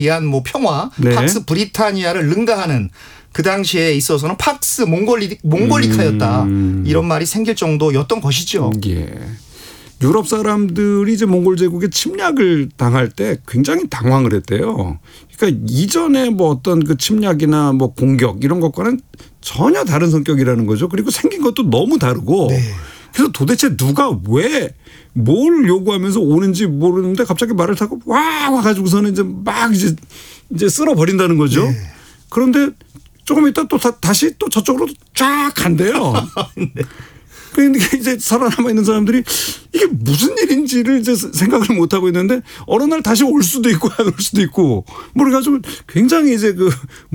위한 뭐 평화, 네. 팍스 브리타니아를 능가하는 그 당시에 있어서는 팍스 몽골리카였다. 이런 말이 생길 정도였던 것이죠. 예. 유럽 사람들이 이제 몽골 제국의 침략을 당할 때 굉장히 당황을 했대요. 그러니까 이전에 뭐 어떤 그 침략이나 뭐 공격 이런 것과는 전혀 다른 성격이라는 거죠. 그리고 생긴 것도 너무 다르고. 네. 그래서 도대체 누가 왜 뭘 요구하면서 오는지 모르는데 갑자기 말을 타고 와 가지고서는 이제 막 이제 쓸어버린다는 거죠. 네. 그런데 조금 있다 또 다시 또 저쪽으로 쫙 간대요. 네. 그러니까 이제 살아남아 있는 사람들이 이게 무슨 일인지를 이제 생각을 못 하고 있는데 어느 날 다시 올 수도 있고 안 올 수도 있고 뭐 그래가지고 굉장히 이제 그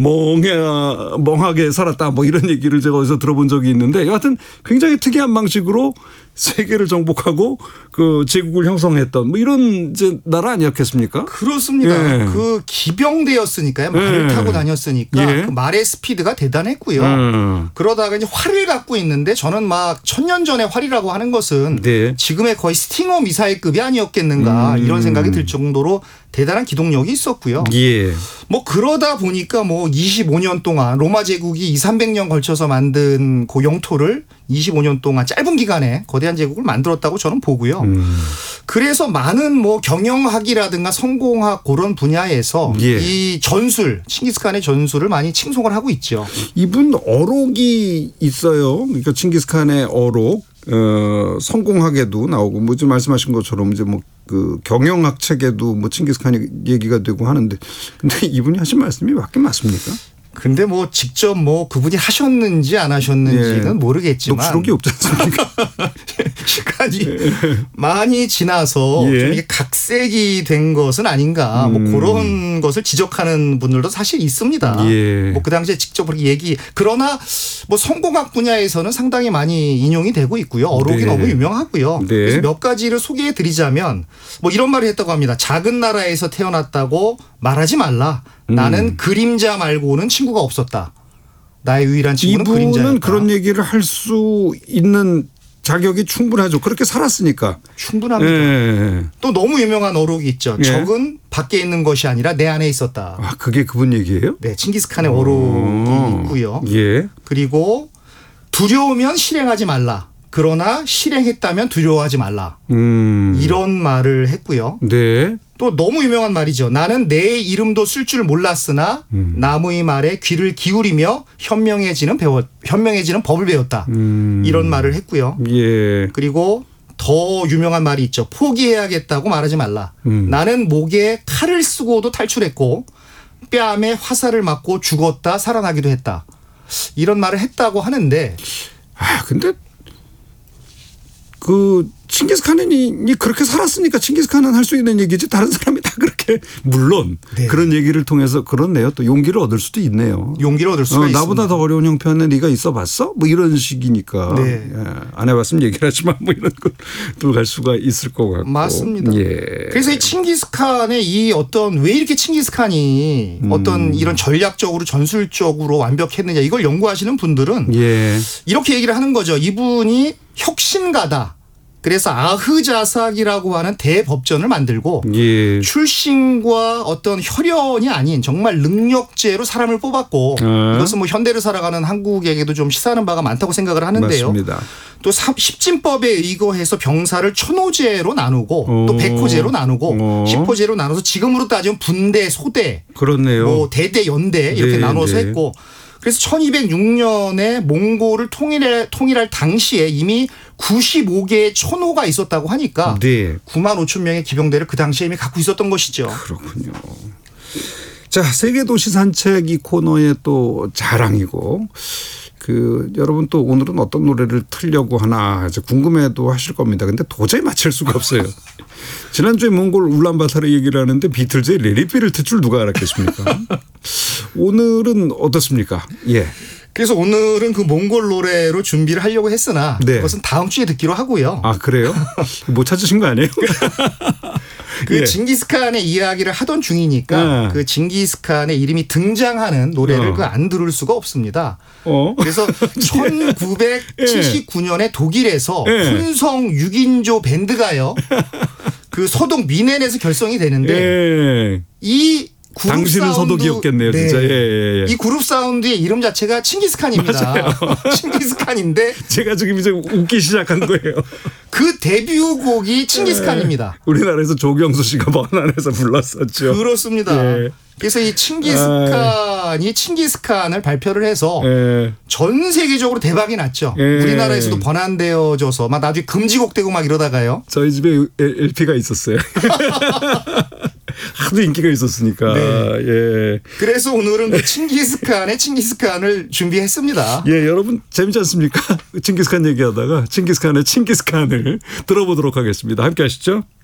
멍하게 살았다 뭐 이런 얘기를 제가 어디서 들어본 적이 있는데 여하튼 굉장히 특이한 방식으로 세계를 정복하고 그 제국을 형성했던 뭐 이런 이제 나라 아니었겠습니까? 그렇습니다. 예. 그 기병대였으니까요. 말을 예. 타고 다녔으니까 예. 그 말의 스피드가 대단했고요. 그러다가 이제 활을 갖고 있는데 저는 막 1000년 전의 활이라고 하는 것은 네. 지금의 거의 스팅어 미사일급이 아니었겠는가 이런 생각이 들 정도로 대단한 기동력이 있었고요. 예. 뭐 그러다 보니까 뭐 25년 동안 로마 제국이 200~300년 걸쳐서 만든 그 영토를 25년 동안 짧은 기간에 거대한 제국을 만들었다고 저는 보고요. 그래서 많은 뭐 경영학이라든가 성공학 그런 분야에서 예. 이 전술, 칭기스칸의 전술을 많이 칭송을 하고 있죠. 이분 어록이 있어요. 그러니까 칭기스칸의 어록. 성공학에도 나오고 뭐 지금 말씀하신 것처럼 이제 뭐 그 경영학 책에도 뭐 칭기스칸이 얘기가 되고 하는데 근데 이분이 하신 말씀이 맞긴 맞습니까? 근데 뭐 직접 뭐 그분이 하셨는지 안 하셨는지는 예. 모르겠지만 녹취록이 없지 않습니까? 시간이 많이 지나서 예. 좀 이게 각색이 된 것은 아닌가 뭐 그런 것을 지적하는 분들도 사실 있습니다. 예. 뭐 그 당시에 직접 그렇게 그러나 뭐 성공학 분야에서는 상당히 많이 인용이 되고 있고요. 어록이 네. 너무 유명하고요. 네. 그래서 몇 가지를 소개해 드리자면 뭐 이런 말을 했다고 합니다. 작은 나라에서 태어났다고 말하지 말라. 나는 그림자 말고는 친구가 없었다. 나의 유일한 친구는 그림자였다. 이분은 그런 얘기를 할 수 있는 자격이 충분하죠. 그렇게 살았으니까. 충분합니다. 예. 또 너무 유명한 어록이 있죠. 예. 적은 밖에 있는 것이 아니라 내 안에 있었다. 아, 그게 그분 얘기예요? 네, 칭기스칸의 어록이 있고요. 예. 그리고 두려우면 실행하지 말라. 그러나 실행했다면 두려워하지 말라. 이런 말을 했고요. 네. 또 너무 유명한 말이죠. 나는 내 이름도 쓸 줄 몰랐으나 남의 말에 귀를 기울이며 현명해지는 법을 배웠다. 이런 말을 했고요. 예. 그리고 더 유명한 말이 있죠. 포기해야겠다고 말하지 말라. 나는 목에 칼을 쓰고도 탈출했고 뺨에 화살을 맞고 죽었다 살아나기도 했다. 이런 말을 했다고 하는데 아, 근데 그 칭기스칸이 그렇게 살았으니까 칭기스칸은 할 수 있는 얘기지 다른 사람이 다 그렇게 물론 네. 그런 얘기를 통해서 그렇네요. 또 용기를 얻을 수도 있네요. 용기를 얻을 수가 있습니다. 나보다 더 어려운 형편에 네가 있어 봤어? 뭐 이런 식이니까. 네. 예. 안 해봤으면 얘기를 하지만 뭐 이런 것도 갈 수가 있을 것 같고. 맞습니다. 예. 그래서 이 칭기스칸의 이 어떤 왜 이렇게 칭기스칸이 어떤 이런 전략적으로 전술적으로 완벽했느냐 이걸 연구하시는 분들은 예. 이렇게 얘기를 하는 거죠. 이분이 혁신가다. 그래서 아흐자삭이라고 하는 대법전을 만들고 예. 출신과 어떤 혈연이 아닌 정말 능력제로 사람을 뽑았고 이것은 뭐 현대를 살아가는 한국에게도 좀 시사하는 바가 많다고 생각을 하는데요. 맞습니다. 또 십진법에 의거해서 병사를 천호제로 나누고 또 백호제로 나누고 십호제로 나눠서 지금으로 따지면 분대, 소대, 그렇네요. 뭐 대대, 연대 이렇게 네, 나눠서 네. 했고 그래서 1206년에 몽골을 통일할 당시에 이미 95개의 천호가 있었다고 하니까 네. 9만 5천 명의 기병대를 그 당시에 이미 갖고 있었던 것이죠. 그렇군요. 자, 세계도시 산책 이 코너의 또 자랑이고 여러분 또 오늘은 어떤 노래를 틀려고 하나 이제 궁금해도 하실 겁니다. 근데 도저히 맞힐 수가 없어요. 지난주에 몽골 울란바타르 얘기를 하는데 비틀즈의 레리피를 틀 줄 누가 알았겠습니까? 오늘은 어떻습니까? 예. 그래서 오늘은 그 몽골 노래로 준비를 하려고 했으나 네. 그것은 다음 주에 듣기로 하고요. 아, 그래요? 못 찾으신 거 아니에요? 그 예. 징기스칸의 이야기를 하던 중이니까 그 징기스칸의 이름이 등장하는 노래를 안 들을 수가 없습니다. 그래서 1979년에 독일에서 혼성 6인조 밴드가요. 그 서독 미넨에서 결성이 되는데 이 당신은 서독이었겠네요, 네. 진짜. 예. 이 그룹 사운드의 이름 자체가 칭기스칸입니다. 칭기스칸인데 제가 지금 이제 웃기 시작한 거예요. 그 데뷔곡이 칭기스칸입니다. 우리나라에서 조경수 씨가 번안해서 불렀었죠. 그렇습니다. 예. 그래서 이 칭기스칸이 칭기스칸을 발표를 해서 예. 전 세계적으로 대박이 났죠. 예. 우리나라에서도 번안되어져서 막 나중에 금지곡 되고 막 이러다가요. 저희 집에 LP가 있었어요. 하도 인기가 있었으니까. 네. 예. 그래서 오늘은 그 칭기스칸의 칭기스칸을 준비했습니다. 예, 여러분 재밌지 않습니까? 칭기스칸 얘기하다가 칭기스칸의 칭기스칸을 들어보도록 하겠습니다. 함께 하시죠.